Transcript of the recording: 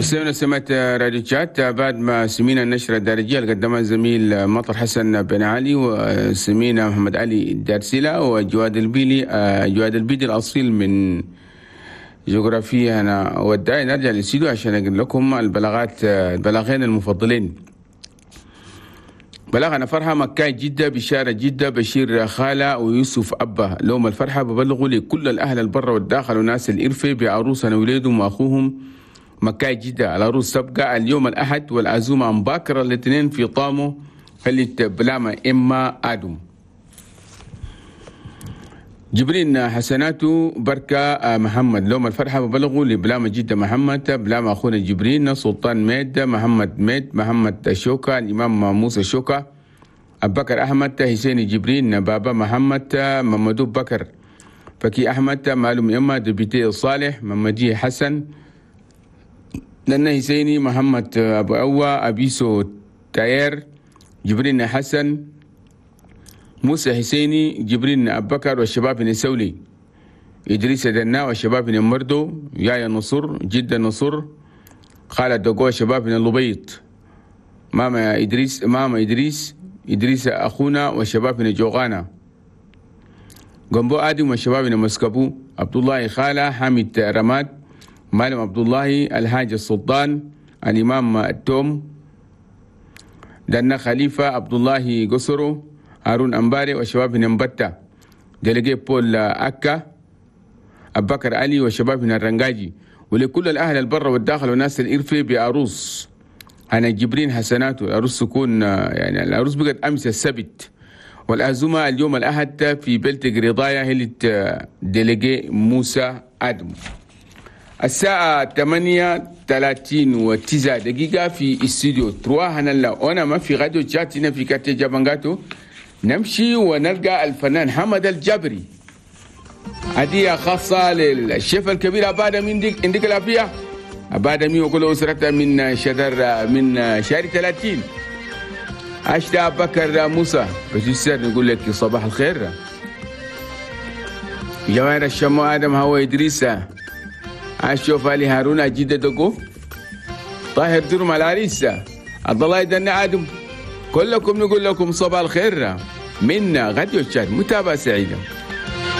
مستمعينا سمعت راديو تشات بعد ما سمينا النشرة الدارجية اللي قدمها الزميل مطر حسن بن علي وسمينا محمد علي الدارسلة وجواد البيلي جواد البيدي الأصيل من جغرافيا. أنا وداعي نرجع للسيدو عشان أقول لكم البلاغين المفضلين. بلغنا فرحة مكاي جدة بشارة جدة بشير خالة ويوسف أبا لهم الفرحة ببلغوا لكل الأهل البر والداخل وناس الإرفة بعروسنا وولادهم وأخوهم مكاي جدة. العروس تبقى اليوم الأحد والعزومة مباكرة الاثنين في طامو خليت بلامة إما آدم. جبرين حسناته بركة محمد لهم الفرحة ببلغوا لبلامة جدة محمد بلامة أخونا جبرين سلطان ميد محمد ميد محمد شوكة الإمام موسى شوكة أبكر أحمد حسين جبرين بابا محمد محمدو بكر فكي أحمد معلوم إما دبيتي صالح محمدي حسن لأن حسيني محمد أبو أوى أبيسو تاير جبرين حسن موسى حسيني جبرين أبكر والشباب نسولي إدريس دنا والشباب نمردو يايا نصر جدة نصر خالد دقوة شباب اللبيط ماما إدريس أخونا والشباب نجوغانا قنبو آدم والشباب نمسكبو عبد الله خالة حامد رماد مالم عبد الله الحاج السلطان الإمام التوم دنا خليفة عبد الله قصرو هارون أمباري وشباب نمبتا دلقي بول أكا أبكر علي وشباب الرنجاجي ولكل الأهل البر والداخل والناس الإرفي بعروس أنا جبرين حسناته العروس تكون يعني العروس بقت أمس السبت والعزومة اليوم الأحد في بلت قريضايا هلت دلقي موسى آدم. الساعة 8:39 في استوديو 3 هنلا وانا ما في راديو تشاتنا في كاتي جابانغاتو نمشي ونلقى الفنان حمد الجبري. هدية خاصة للشيف الكبير أبادا من عندك العافية أبادا مي وكل أسرته من شهر 30 أشتا بكر موسى بجسر نقول لك صباح الخير. جواهر الشمو آدم هو إدريسة أشوف علي هارون أجيد دقو طاهر درم العريسة عبد الله يدنا آدم كلكم نقول لكم صباح الخير منا غديو تشات متابعة سعيدة.